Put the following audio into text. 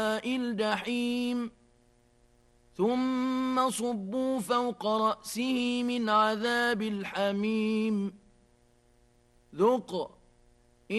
الجحيم ثم صبوا فوق رأسه من عذاب الحميم ذق